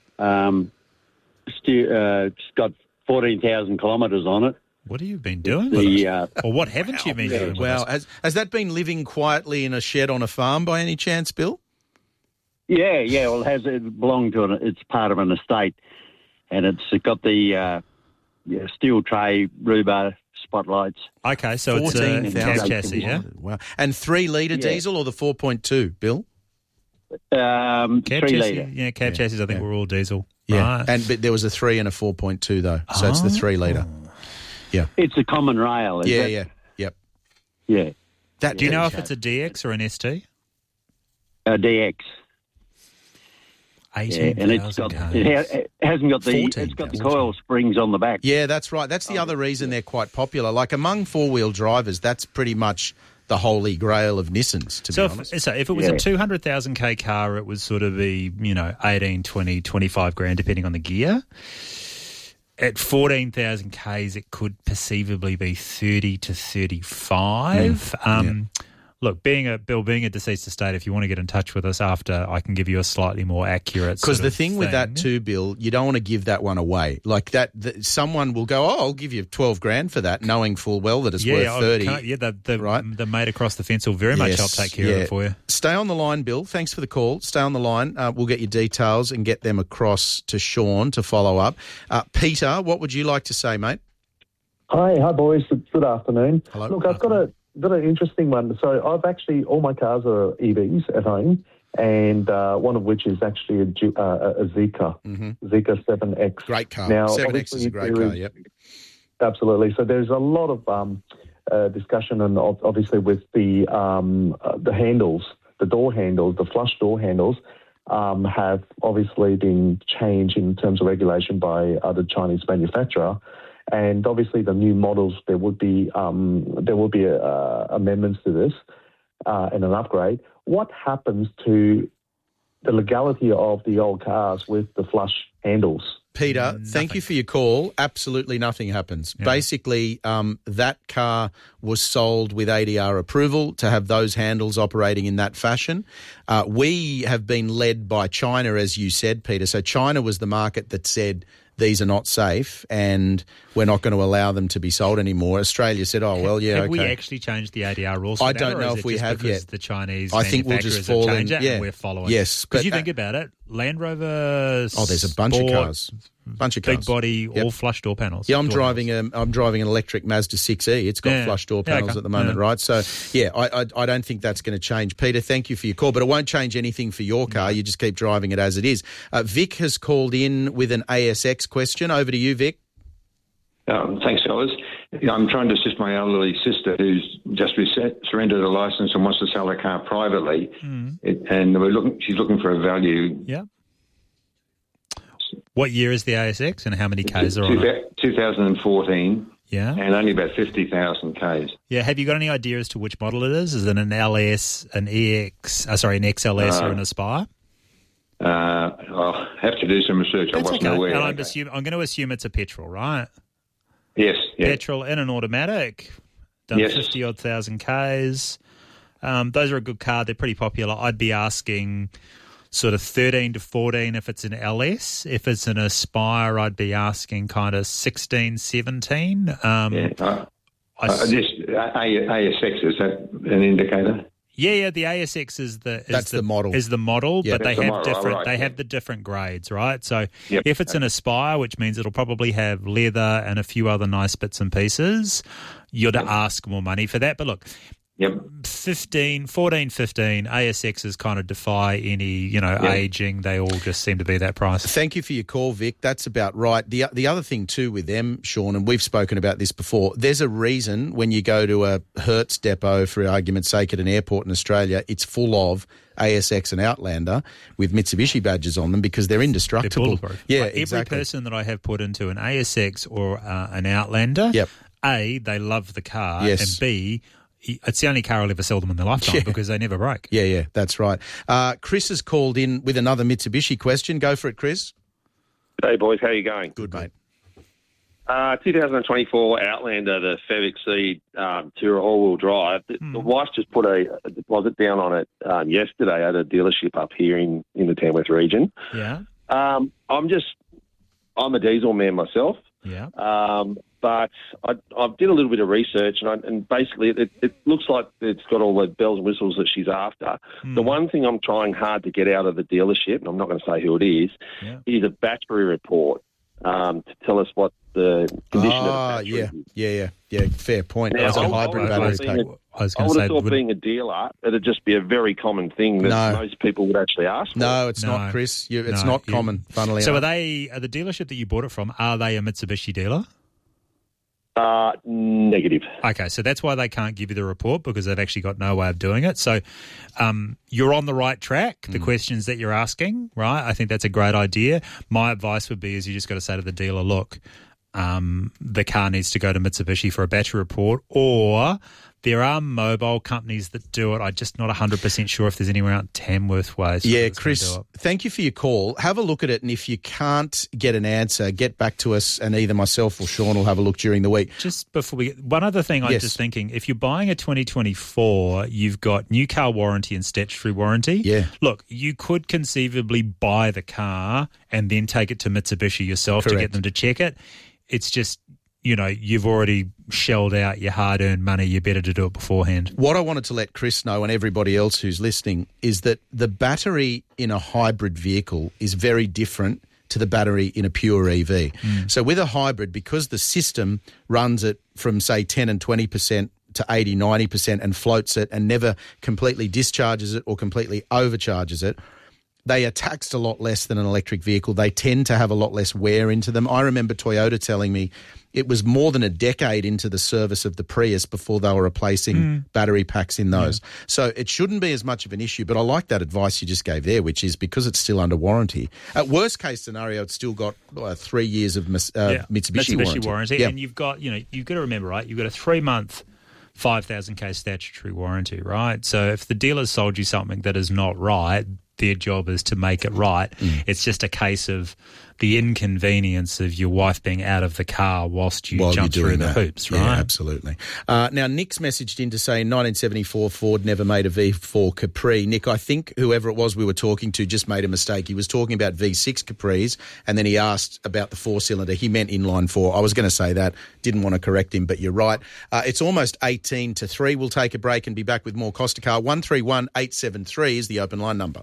It's got 14,000 kilometres on it. What have you been doing with it? Or what haven't you been doing with it? Has that been living quietly in a shed on a farm by any chance, Bill? Yeah. Well, it belonged to it's part of an estate, and it's got the steel tray Ruba spotlights. Okay, so it's a cab chassis, yeah? Wow. And 3-litre diesel or the 4.2, Bill? 3 litre. Yeah, cab chassis, I think, were all diesel. Yeah, right. but there was a 3 and a 4.2 though, so it's the 3-litre. Yeah, it's a common rail. Is it? Yep. Yeah. Do you know if it's a DX or an ST? A DX. 18,000 it hasn't got it's got the coil springs on the back. Yeah, that's right. That's the other reason they're quite popular. Like among 4-wheel drivers, that's pretty much the holy grail of Nissans, to be honest. So if it was a 200,000k car, it would sort of be, 18, 20, 25 grand, depending on the gear. At 14,000 Ks, it could perceivably be 30 to 35. Look, being a deceased estate, if you want to get in touch with us after, I can give you a slightly more accurate. Because the thing with that too, Bill, you don't want to give that one away. Like that, someone will go, I'll give you 12 grand for that, knowing full well that it's worth 30. The mate across the fence will very much help take care of it for you. Stay on the line, Bill. Thanks for the call. Stay on the line. We'll get your details and get them across to Sean to follow up. Peter, what would you like to say, mate? Hi, boys. Good afternoon. Hello. Look, I've got an interesting one. So I've actually, all my cars are EVs at home, and one of which is actually a Zeekr, Zeekr 7X. Great car. Now, 7X is a great car, yep. Absolutely. So there's a lot of discussion, and obviously with the handles, the door handles, the flush door handles, have obviously been changed in terms of regulation by the Chinese manufacturer. And obviously, the new models there would be amendments to this and an upgrade. What happens to the legality of the old cars with the flush handles? Peter, thank you for your call. Absolutely nothing happens. Yeah. Basically, that car was sold with ADR approval to have those handles operating in that fashion. We have been led by China, as you said, Peter. So China was the market that said these are not safe and we're not going to allow them to be sold anymore. Australia said, oh, well, yeah, have okay. we actually changed the ADR rules for I that, don't know if we have yet. The Chinese I think we'll just fall have changed in, it and we're following. Yes. Because you think about it, Land Rover Oh, there's a bunch of cars. Big body, all flush door panels. Yeah, I'm driving an electric Mazda 6E. It's got flush door panels at the moment, right? So, I don't think that's going to change. Peter, thank you for your call, but it won't change anything for your car. You just keep driving it as it is. Vic has called in with an ASX question. Over to you, Vic. Thanks, fellas. I'm trying to assist my elderly sister who's just surrendered a licence and wants to sell her car privately, and she's looking for a value. Yeah. What year is the ASX and how many Ks are on it? 2014. Yeah. And only about 50,000 Ks. Yeah. Have you got any idea as to which model it is? Is it an LS, an EX, an XLS or an Aspire? I'll have to do some research. That's I wasn't aware. And I'm going to assume it's a petrol, right? Yes. Yeah. Petrol in an automatic. Done 50-odd thousand Ks. Those are a good car. They're pretty popular. I'd be asking sort of 13 to 14 if it's an LS. If it's an Aspire, I'd be asking kind of 16, 17. ASX, is that an indicator? Yeah, the ASX is the model. Is the model, yeah, but they have different. They have the different grades, right? So if it's an Aspire, which means it'll probably have leather and a few other nice bits and pieces, you're to ask more money for that. But look, 14, 15, ASXs kind of defy any, aging. They all just seem to be that price. Thank you for your call, Vic. That's about right. The other thing too with them, Sean, and we've spoken about this before, there's a reason when you go to a Hertz depot, for argument's sake, at an airport in Australia, it's full of ASX and Outlander with Mitsubishi badges on them because they're indestructible. They're bulletproof. Yeah, every exactly. person that I have put into an ASX or an Outlander, A, they love the car, and B, it's the only car I'll ever sell them in their lifetime because they never break. Yeah, that's right. Chris has called in with another Mitsubishi question. Go for it, Chris. Hey, boys. How are you going? Good, mate. 2024 Outlander, the Fev Exceed Tourer all-wheel drive. The wife just put a deposit down on it yesterday at a dealership up here in the Tamworth region. Yeah. I'm a diesel man myself. Yeah. But I did a little bit of research, and basically it looks like it's got all the bells and whistles that she's after. The one thing I'm trying hard to get out of the dealership, and I'm not going to say who it is a battery report to tell us what the condition of the battery is. Yeah. Fair point. Now, As a hybrid battery pack. I would have thought being a dealer, it'd just be a very common thing that most people would actually ask for. No, it's not, Chris. It's not common, funnily enough. So are the dealership that you bought it from, are they a Mitsubishi dealer? Negative. Okay, so that's why they can't give you the report because they've actually got no way of doing it. So you're on the right track, the questions that you're asking, right? I think that's a great idea. My advice would be is you just got to say to the dealer, look, the car needs to go to Mitsubishi for a battery report, or there are mobile companies that do it. I'm just not 100% sure if there's anywhere out Tamworth way. Yeah, Chris, thank you for your call. Have a look at it, and if you can't get an answer, get back to us, and either myself or Sean will have a look during the week. Just before one other thing I'm just thinking, if you're buying a 2024, you've got new car warranty and statutory warranty. Yeah. Look, you could conceivably buy the car and then take it to Mitsubishi yourself to get them to check it. It's just, you've already shelled out your hard-earned money. You better to do it beforehand. What I wanted to let Chris know and everybody else who's listening is that the battery in a hybrid vehicle is very different to the battery in a pure EV. So with a hybrid, because the system runs it from, say, 10 and 20% to 80, 90% and floats it and never completely discharges it or completely overcharges it, They are taxed a lot less than an electric vehicle. They tend to have a lot less wear into them. I remember Toyota telling me it was more than a decade into the service of the Prius before they were replacing battery packs in those. Yeah. So it shouldn't be as much of an issue, but I like that advice you just gave there, which is because it's still under warranty. At worst case scenario, it's still got 3 years of Mitsubishi warranty. Yeah. And you've got to remember, right, you've got a 3-month 5,000K statutory warranty, right? So if the dealer's sold you something that is not right, their job is to make it right. It's just a case of the inconvenience of your wife being out of the car whilst you jump through the hoops, right? Yeah, absolutely. Now, Nick's messaged in to say in 1974, Ford never made a V4 Capri. Nick, I think whoever it was we were talking to just made a mistake. He was talking about V6 Capris, and then he asked about the four-cylinder. He meant inline four. I was going to say that. Didn't want to correct him, but you're right. It's almost 18-3. We'll take a break and be back with more Costa Car. 131 873 is the open line number.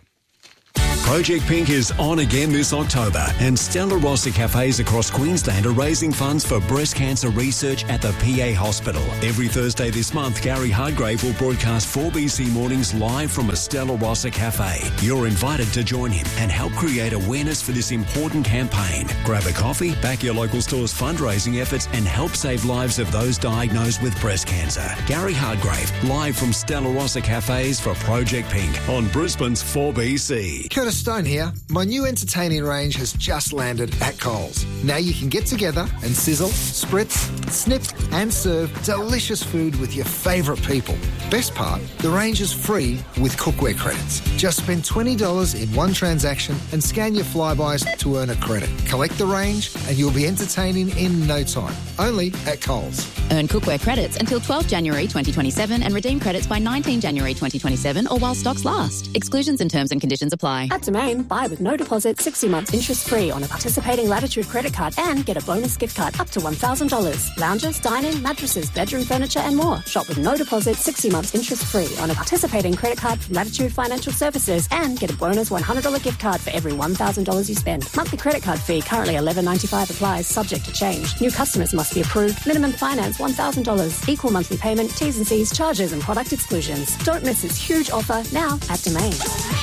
Project Pink is on again this October, and Stella Rossa cafes across Queensland are raising funds for breast cancer research at the PA Hospital. Every Thursday this month, Gary Hardgrave will broadcast 4BC Mornings live from a Stella Rossa cafe. You're invited to join him and help create awareness for this important campaign. Grab a coffee, back your local store's fundraising efforts, and help save lives of those diagnosed with breast cancer. Gary Hardgrave, live from Stella Rossa cafes for Project Pink on Brisbane's 4BC. Curtis Stone here. My new entertaining range has just landed at Coles. Now you can get together and sizzle, spritz, snip and serve delicious food with your favourite people. Best part, the range is free with cookware credits. Just spend $20 in one transaction and scan your Flybys to earn a credit. Collect the range and you'll be entertaining in no time. Only at Coles. Earn cookware credits until 12 January 2027 and redeem credits by 19 January 2027 or while stocks last. Exclusions and terms and conditions apply. At Domain, buy with no deposit, 60 months interest free on a participating Latitude credit card and get a bonus gift card up to $1,000. Lounges, dining, mattresses, bedroom furniture and more. Shop with no deposit, 60 months interest free on a participating credit card from Latitude Financial Services and get a bonus $100 gift card for every $1,000 you spend. Monthly credit card fee currently $11.95 applies, subject to change. New customers must be approved. Minimum finance $1,000. Equal monthly payment, T's and C's, charges and product exclusions. Don't miss this huge offer now at Domain.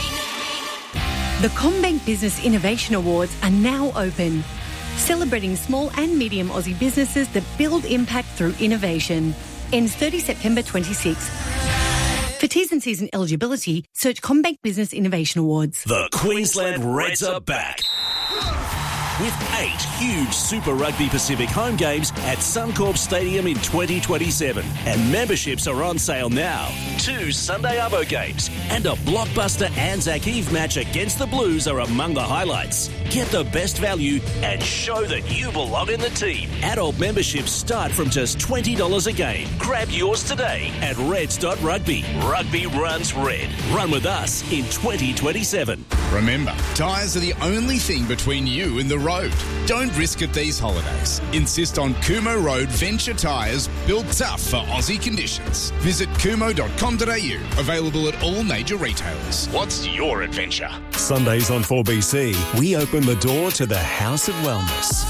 The CommBank Business Innovation Awards are now open, celebrating small and medium Aussie businesses that build impact through innovation. Ends 30 September 26. For T's and C's and eligibility, search CommBank Business Innovation Awards. The Queensland Reds are back, with 8 huge Super Rugby Pacific home games at Suncorp Stadium in 2027. And memberships are on sale now. 2 Sunday Arvo games and a blockbuster Anzac Eve match against the Blues are among the highlights. Get the best value and show that you belong in the team. Adult memberships start from just $20 a game. Grab yours today at reds.rugby. Rugby runs red. Run with us in 2027. Remember, tyres are the only thing between you and the road. Don't risk it these holidays. Insist on Kumo Road Venture tyres, built tough for Aussie conditions. Visit kumo.com.au. Available at all major retailers. What's your adventure? Sundays on 4BC, we open the door to the House of Wellness.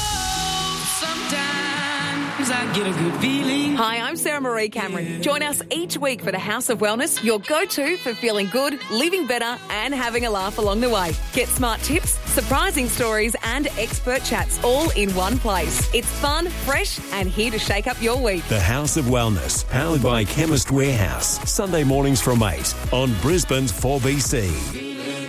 I get a good feeling. Hi, I'm Sarah Marie Cameron. Join us each week for the House of Wellness, your go-to for feeling good, living better and having a laugh along the way. Get smart tips, surprising stories and expert chats all in one place. It's fun, fresh and here to shake up your week. The House of Wellness, powered by Chemist Warehouse. Sunday mornings from 8 on Brisbane's 4BC.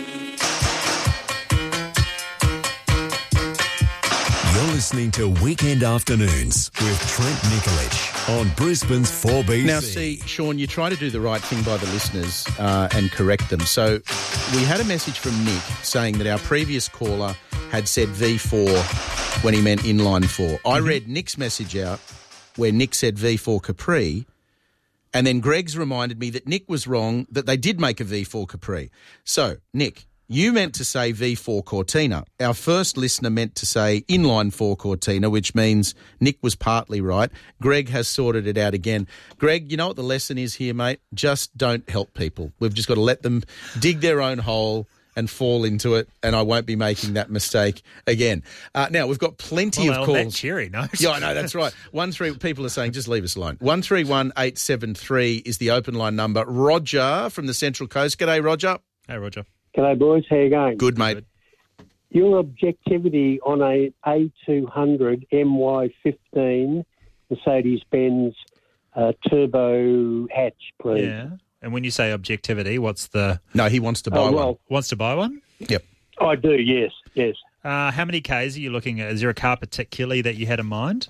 You're listening to Weekend Afternoons with Trent Nikolic on Brisbane's 4BC. Now, see, Sean, you try to do the right thing by the listeners and correct them. So we had a message from Nick saying that our previous caller had said V4 when he meant inline 4. I read Nick's message out where Nick said V4 Capri, and then Greg's reminded me that Nick was wrong, that they did make a V4 Capri. So, Nick, you meant to say V4 Cortina. Our first listener meant to say inline 4 Cortina, which means Nick was partly right. Greg has sorted it out again. Greg, you know what the lesson is here, mate? Just don't help people. We've just got to let them dig their own hole and fall into it, and I won't be making that mistake again. Now, we've got plenty of calls. That cheery, no? Yeah, I know, that's right. 13 people are saying, just leave us alone. 131 873 is the open line number. Roger from the Central Coast. G'day, Roger. Hey, Roger. G'day, boys. How you going? Good, mate. Your objectivity on a A200 MY15 Mercedes-Benz turbo hatch, please. Yeah. And when you say objectivity, what's the... No, he wants to buy one. Wants to buy one? Yep. I do, yes. How many Ks are you looking at? Is there a car particularly that you had in mind?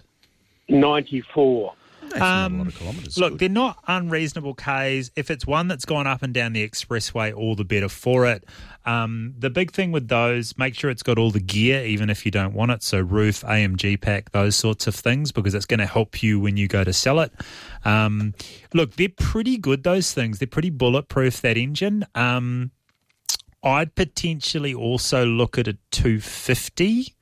94. That's not a lot of kilometres. Look, they're not unreasonable Ks. If it's one that's gone up and down the expressway, all the better for it. The big thing with those, make sure it's got all the gear, even if you don't want it. So roof, AMG pack, those sorts of things, because it's going to help you when you go to sell it. Look, they're pretty good, those things. They're pretty bulletproof, that engine. I'd potentially also look at a 250.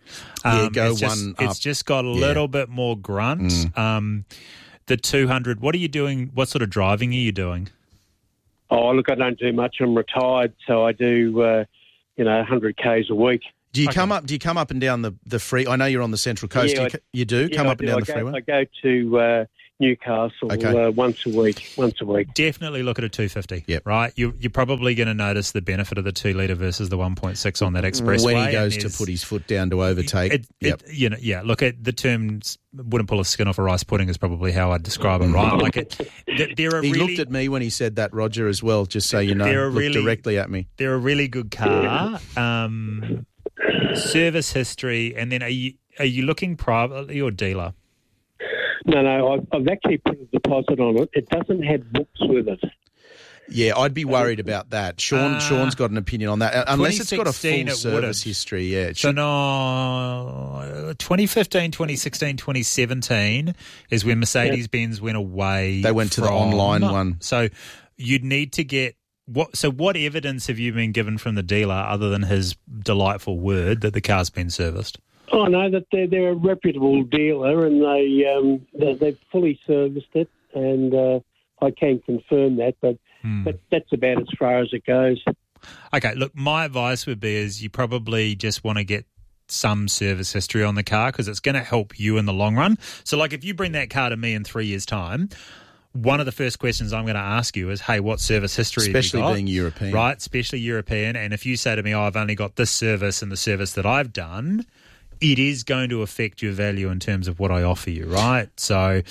It's just got a little bit more grunt. The 200, what are you doing? What sort of driving are you doing? Oh, look, I don't do much. I'm retired, so I do, 100 Ks a week. Do you come up? Do you come up and down the free? I know you're on the Central Coast. Yeah, you do come up and down the freeway. I go to Newcastle once a week. Definitely look at a 250. Yep. Right. You're probably going to notice the benefit of the 2 litre versus the 1.6 on that expressway when he goes to put his foot down to overtake. Look at the terms. Wouldn't pull a skin off a rice pudding is probably how I'd describe it. Right. Like he looked at me when he said that, Roger, as well. Just so you know, looked directly at me. They're a really good car. Service history, and then are you looking privately or dealer? No, I've actually put a deposit on it. It doesn't have books with it. Yeah, I'd be worried about that. Sean's got an opinion on that. Unless it's got a full service history, yeah. So no, 2015, 2016, 2017 is when Mercedes-Benz went away. They went to the online one. So you'd need to get... What evidence have you been given from the dealer other than his delightful word that the car's been serviced? Oh, no, that they're a reputable dealer and they've fully serviced it, and I can confirm that, but that's about as far as it goes. Okay, look, my advice would be is you probably just want to get some service history on the car because it's going to help you in the long run. So, like, if you bring that car to me in 3 years' time, one of the first questions I'm going to ask you is, hey, what service history have you got? Especially being European. Right, especially European. And if you say to me, I've only got this service and the service that I've done, it is going to affect your value in terms of what I offer you, right? So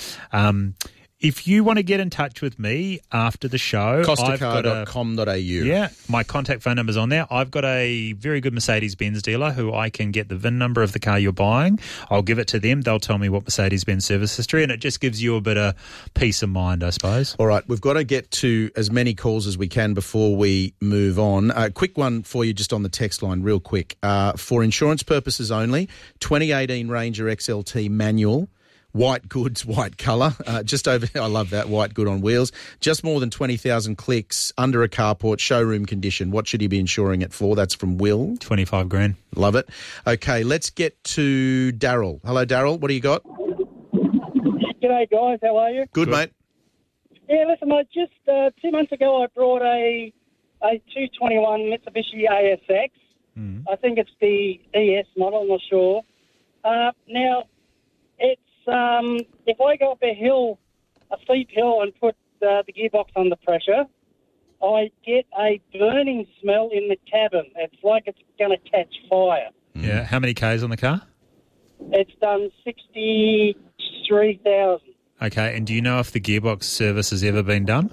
if you want to get in touch with me after the show, Costacar.com.au. Yeah, my contact phone number's on there. I've got a very good Mercedes-Benz dealer who I can get the VIN number of the car you're buying. I'll give it to them. They'll tell me what Mercedes-Benz service history, and it just gives you a bit of peace of mind, I suppose. All right, we've got to get to as many calls as we can before we move on. A quick one for you just on the text line, real quick. For insurance purposes only, 2018 Ranger XLT manual, white goods, white colour, just over, I love that, white good on wheels, just more than 20,000 clicks, under a carport, showroom condition. What should he be insuring it for? That's from Will. 25 grand. Love it. Okay, let's get to Daryl. Hello, Daryl. What do you got? G'day, guys. How are you? Good, mate. Yeah, listen, mate, just 2 months ago I brought a 221 Mitsubishi ASX. I think it's the ES model, I'm not sure. Now, it's if I go up a steep hill and put the gearbox under pressure, I get a burning smell in the cabin. It's like it's going to catch fire. Yeah. How many Ks on the car? It's done 63,000. Okay. And do you know if the gearbox service has ever been done?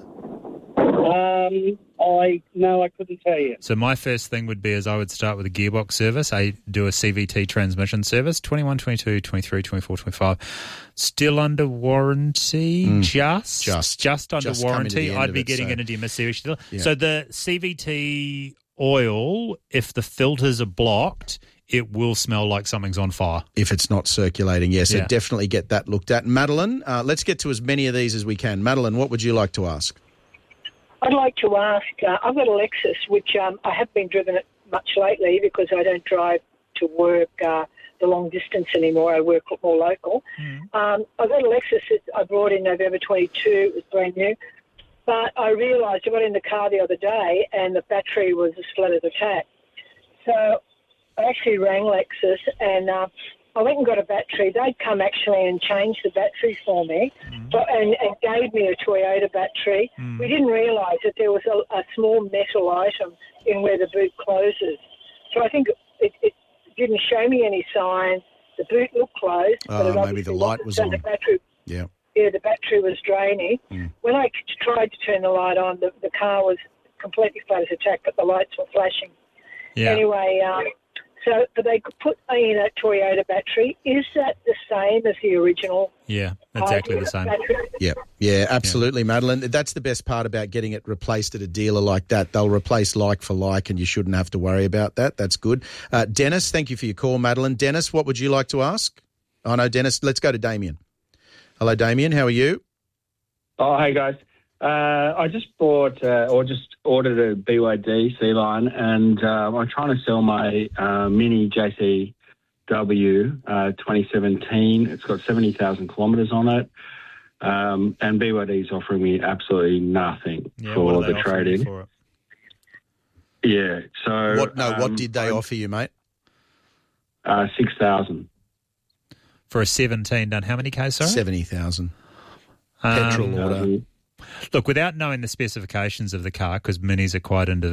I couldn't tell you. So my first thing would be is I would start with a gearbox service. I do a CVT transmission service, 21, 22, 23, 24, 25. Still under warranty, just under warranty. I'd be getting it into your Mercedes dealer. Yeah. So the CVT oil, if the filters are blocked, it will smell like something's on fire. If it's not circulating, yes. So definitely get that looked at. Madeline, let's get to as many of these as we can. Madeline, what would you like to ask? I'd like to ask, I've got a Lexus, which I haven't been driven it much lately because I don't drive to work the long distance anymore. I work more local. I've got a Lexus that I brought in November 22. It was brand new. But I realised I got in the car the other day and the battery was as flat as a tack. So I actually rang Lexus and I went and got a battery. They'd come actually and change the battery for me and gave me a Toyota battery. We didn't realise that there was a small metal item in where the boot closes. So I think it didn't show me any sign. The boot looked closed. But it maybe the light was on. The battery, Yeah. Yeah, the battery was draining. When I tried to turn the light on, the car was completely flat as a tack, but the lights were flashing. Yeah. Anyway, but they could put in a Toyota battery. Is that the same as the original? Yeah, exactly the same. Yeah, absolutely, Madeline. That's the best part about getting it replaced at a dealer like that. They'll replace like for like, and you shouldn't have to worry about that. That's good. Dennis, thank you for your call, Madeline. Dennis, what would you like to ask? Oh, no, Dennis, let's go to Damien. Hello, Damien. How are you? Oh, hey, guys. I just bought ordered a BYD C-Line, and I'm trying to sell my Mini JCW 2017. It's got 70,000 kilometres on it, and BYD's offering me absolutely nothing for the trade-in. Yeah, so... What did they offer you, mate? 6,000. For a 17 done how many Ks, sorry? 70,000. Petrol order. Look, without knowing the specifications of the car, because Minis are quite individual,